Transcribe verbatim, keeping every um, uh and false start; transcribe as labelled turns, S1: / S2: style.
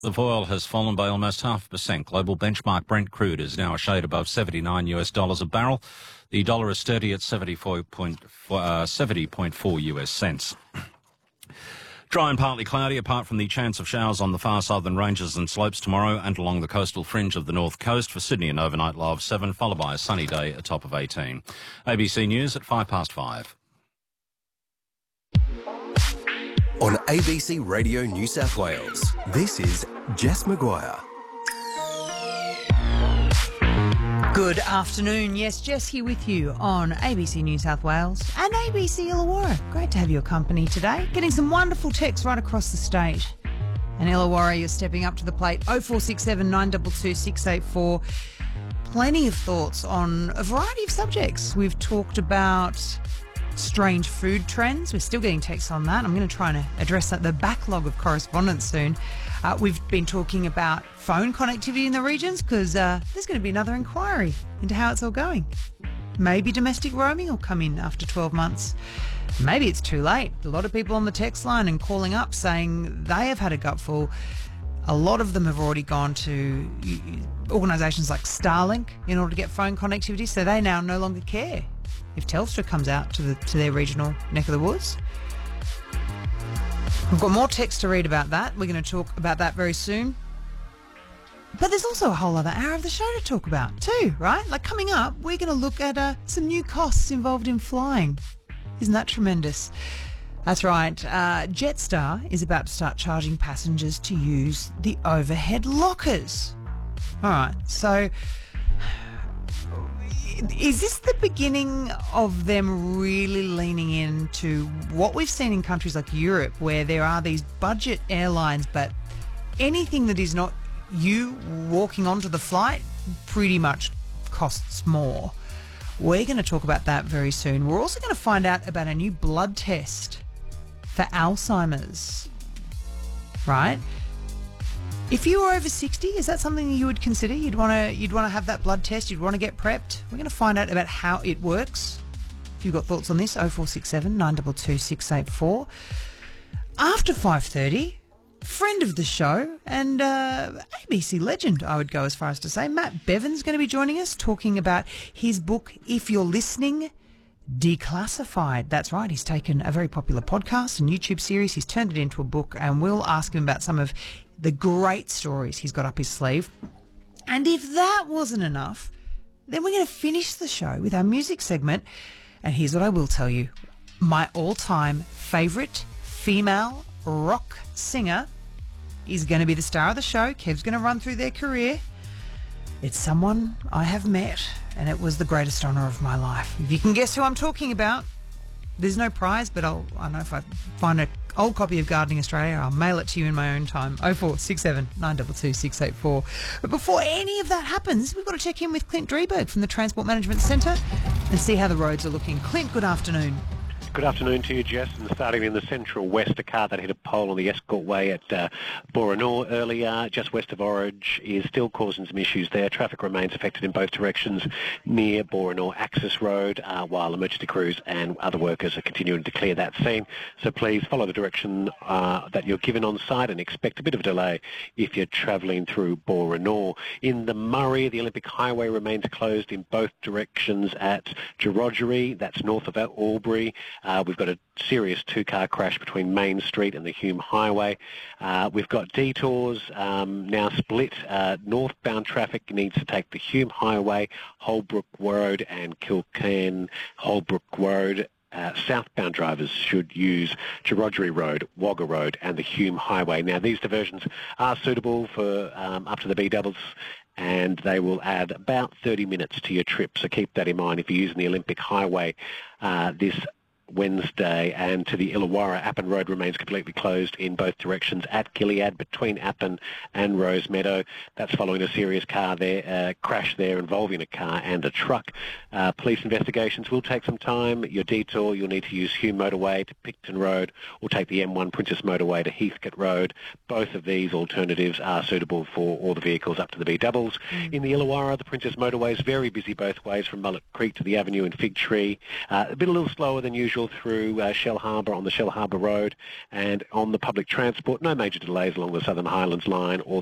S1: The oil has fallen by almost half a percent. Global benchmark Brent crude is now a shade above seventy-nine U S dollars a barrel. The dollar is steady at seventy-four point four U S cents. Dry and partly cloudy, apart from the chance of showers on the far southern ranges and slopes tomorrow and along the coastal fringe of the north coast. For Sydney, an overnight low of seven, followed by a sunny day, a top of eighteen. A B C News at five past five.
S2: On A B C Radio New South Wales, this is Jess Maguire.
S3: Good afternoon. Yes, Jess here with you on A B C New South Wales and A B C Illawarra. Great to have your company today. Getting some wonderful texts right across the state. And Illawarra, you're stepping up to the plate. oh four six seven, nine two two, six eight four. Plenty of thoughts on a variety of subjects. We've talked about strange food trends. We're still getting texts on that. I'm going to try and address that, the backlog of correspondence soon. Uh, we've been talking about phone connectivity in the regions because uh, there's going to be another inquiry into how it's all going. Maybe domestic roaming will come in after twelve months. Maybe it's too late. A lot of people on the text line and calling up saying they have had a gutful. A lot of them have already gone to organisations like Starlink in order to get phone connectivity, so they now no longer care if Telstra comes out to the to their regional neck of the woods. We've got more text to read about that. We're going to talk about that very soon. But there's also a whole other hour of the show to talk about too, right? Like coming up, we're going to look at uh, some new costs involved in flying. Isn't that tremendous? That's right. Uh, Jetstar is about to start charging passengers to use the overhead lockers. All right, so is this the beginning of them really leaning into what we've seen in countries like Europe, where there are these budget airlines, but anything that is not you walking onto the flight pretty much costs more? We're going to talk about that very soon. We're also going to find out about a new blood test for Alzheimer's, right? If you were over sixty, is that something you would consider? You'd want to you'd want to have that blood test. You'd want to get prepped. We're going to find out about how it works. If you've got thoughts on this, oh four six seven, nine two two, six eight four. After five thirty, friend of the show and uh, A B C legend, I would go as far as to say, Matt Bevan's going to be joining us, talking about his book, If You're Listening, Declassified. That's right. He's taken a very popular podcast and YouTube series. He's turned it into a book, and we'll ask him about some of the great stories he's got up his sleeve. And if that wasn't enough, then we're going to finish the show with our music segment. And here's what I will tell you. My all-time favourite female rock singer is going to be the star of the show. Kev's going to run through their career. It's someone I have met, and it was the greatest honour of my life. If you can guess who I'm talking about, there's no prize, but I'll, I know if I find an old copy of Gardening Australia, I'll mail it to you in my own time. oh four six seven, nine two two, six eight four. But before any of that happens, we've got to check in with Clint Drieberg from the Transport Management Centre and see how the roads are looking. Clint, good afternoon.
S4: Good afternoon to you, Jess. And starting in the central west, a car that hit a pole on the Escort Way at uh, Boronor earlier, just west of Orange, is still causing some issues there. Traffic remains affected in both directions near Boronor Access Road, uh, while emergency crews and other workers are continuing to clear that scene. So please follow the direction uh, that you're given on site and expect a bit of a delay if you're travelling through Boronor. In the Murray, the Olympic Highway remains closed in both directions at Gerodgery, that's north of Albury. Uh, we've got a serious two-car crash between Main Street and the Hume Highway. Uh, we've got detours um, now split. Uh, northbound traffic needs to take the Hume Highway, Holbrook Road and Kilcairn Holbrook Road. Uh, southbound drivers should use Gerodgery Road, Wagga Road and the Hume Highway. Now, these diversions are suitable for um, up to the B-doubles, and they will add about thirty minutes to your trip. So keep that in mind if you're using the Olympic Highway uh, this Wednesday. And to the Illawarra, Appin Road remains completely closed in both directions at Gilead between Appin and Rosemeadow. That's following a serious car there, uh, crash there involving a car and a truck. Uh, police investigations will take some time. Your detour, you'll need to use Hume Motorway to Picton Road or take the M one Princess Motorway to Heathcote Road. Both of these alternatives are suitable for all the vehicles up to the B-doubles. Mm. In the Illawarra, the Princess Motorway is very busy both ways from Mullet Creek to the Avenue and Fig Tree. Uh, a bit a little slower than usual schedule through uh, Shell Harbour on the Shell Harbour Road, and on the public transport, no major delays along the Southern Highlands line or